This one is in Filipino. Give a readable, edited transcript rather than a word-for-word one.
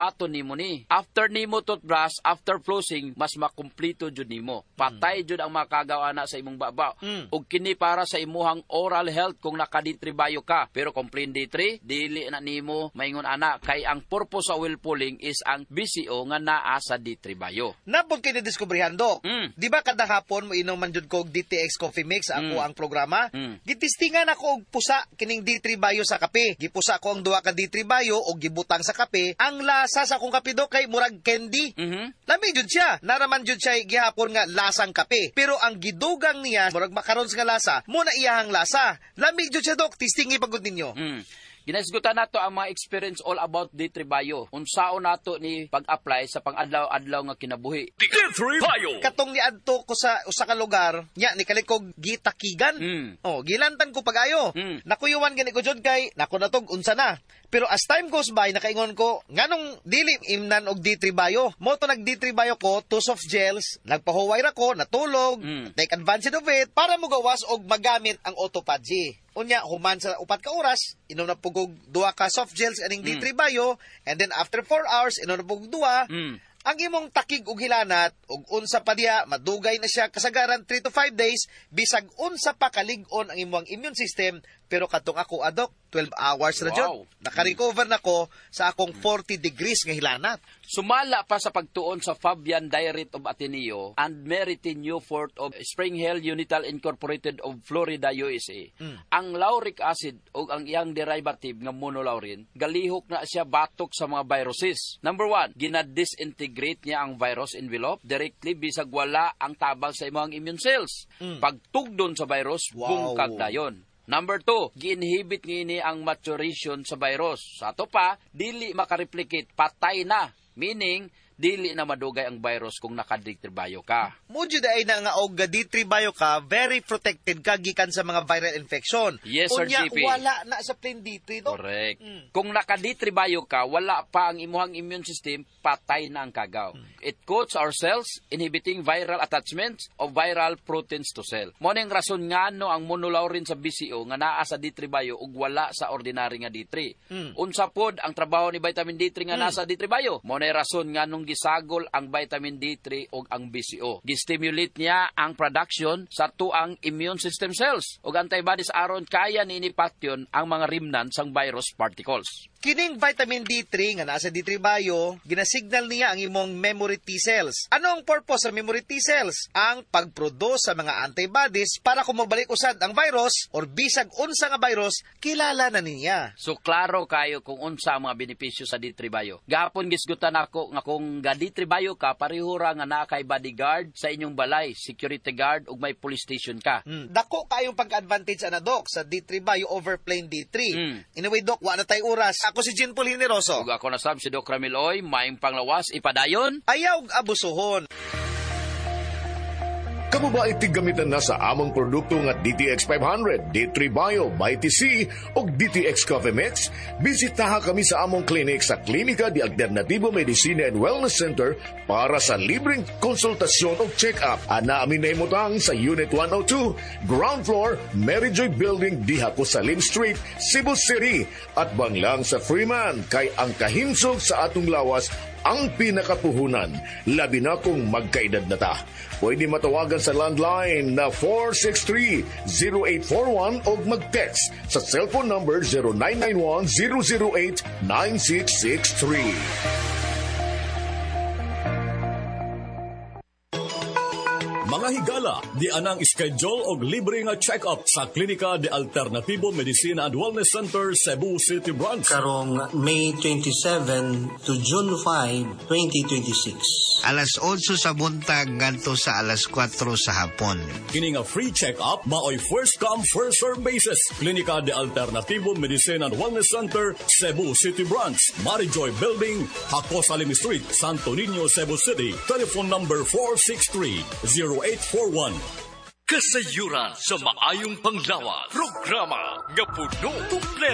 buhaton nimo ni. After nimo toothbrush, after flossing, mas makumpleto jud nimo. Patay jud ang makagawa na sa imong babaw. Ug kini para sa imuhang oral health kung naka-D3 ka. Pero kung plain D3, dili na nimo maingon ana kay ang purpose sa oil pulling is ang BCO nga naa sa D3 bio. Napon kini diskubrihan, Dok. Di ba kada hapon mo inom man jud ko DTX Coffee Mix ako ang programa? Gitistingan ako og pusa kining D3 bio sa kape. Gipusa ko ang duha ka D3 bio og gibutang sa kape. Ang lasa sa akong kape, Dok, kay murag candy. Lami jud siya. Naraman jud siya gihapon nga lasang kape. Pero ang gidugang niya murag makarons nga lasa, mo na iyahang lasa. Lami jud siya, Dok. Tistingi pagud ninyo. Ginasgutan nato ang mga experience all about D3 bio. Unsaon nato ni pag-apply sa pang-adlaw-adlaw nga kinabuhi. D3 bio. Katong niadto ko sa usa ka lugar, nya ni kalikog gitakigan. Gilantan ko pagayo. Nakuyuwan gani ko jud kay nako natog unsa na. Pero as time goes by, nakaingon ko, nganong dili imnan og D3 bio. Mo to nag D3 bio ko, 2 soft gels, nagpahuway ra ko, natulog, take advantage of it para mo gawas og magamit ang autophagy. Unya, human sa 4 ka oras, inom na pugog 2 ka soft gels aning D3 bio, and then after 4 hours, inom na pugog 2, ang imong takig og hilanat, og unsa pa diya, madugay na siya kasagaran 3 to 5 days, bisag unsa pa kalig-on ang imong immune system, pero katong ako, Adok, 12 hours na jud. Naka-recover na ko sa akong 40 degrees nga hilanat. Sumala pa sa pagtuon sa Fabian Diet of Ateneo and Meritin Newfort of Spring Hill Unital Incorporated of Florida, USA. Ang lauric acid o ang iyang derivative nga monolaurin, galihok na siya batok sa mga viruses. Number 1, ginadisintegrate niya ang virus envelope directly bisag wala ang tabang sa imong immune cells. Pagtugdon sa virus, bungkag dayon. Number 2, gi-inhibit ngini ang maturation sa virus. Sa ato pa, dili makareplicate, patay na. Meaning, dili na madugay ang virus kung naka-D3 bio ka. Mudyo ay na nga og D3 bio ka, very protected ka gikan sa mga viral infection. Yes, Sir JP. Wala na sa plain D3, Dok. Correct. Kung naka-D3 bio ka, wala pa ang imuhang immune system, patay na ang kagaw. It coats our cells, inhibiting viral attachments of viral proteins to cell. Mo ning rason nga no ang monolaurin sa BCO nga naa sa D3 bio ug wala sa ordinary nga D3. Unsa pod ang trabaho ni vitamin D3 nga nasa D3 bio? Mo nay rason nga nung gisagol ang vitamin D3 ug ang BCO. Gistimulate niya ang production sa tuang immune system cells ug antibodies aron kaya niinipatyon ang mga remnants sang virus particles. Kining vitamin D3 nga nasa D3 bio, ginasignal niya ang imong memory T cells. Ano ang purpose sa memory T cells? Ang pagproduce sa mga antibodies para kung mabalik usad ang virus or bisag unsa nga virus, kilala na niya. So klaro kayo kung unsa ang mga benepisyo sa D3 bio. Gahapon gisgutan ako nga kung ga D3 bio ka, parihura nga naa kay bodyguard sa inyong balay, security guard ug may police station ka. Dako kayong pag-advantage ana, Dok, sa D3 bio over plain D3. Anyway, Dok, wa na tay oras. Ako si Jean Paul Generoso. Ug ako na sab si Doc Ramil Oy, maayong panglawas ipadayon. Ayaw abusuhon. Kamu ba itigamitan na sa among produkto nga DTX 500, D3 Bio, BITC o DTX Coffee Mix? Bisitaha kami sa among clinic sa Klinika de Alternativo Medicina and Wellness Center para sa libreng konsultasyon o check-up. Ana amin na imutang sa Unit 102, Ground Floor, Mary Joy Building, Dihaco Salim Street, Cebu City. At banglang sa Freeman, kay ang kahimsog sa atong lawas ang pinakapuhunan, labi na kung magkaedad na ta. Pwede matawagan sa landline na 463-0841 o mag-text sa cellphone number 0991-008-9663. Mga higala, di anang schedule og libre nga check-up sa Klinika de Alternativo Medicina and Wellness Center, Cebu City Branch. Karong May 27 to June 5, 2026. Alas 8 sa buntag ngadto sa alas 4 sa hapon. Kini nga free check-up maoy first come first serve basis. Klinika de Alternativo Medicina and Wellness Center, Cebu City Branch, Marijoy Building, Haco Salim Street, Santo Niño, Cebu City. Telephone number 463-0841. Kasayuran sa maayong panglawas. Programa nga puno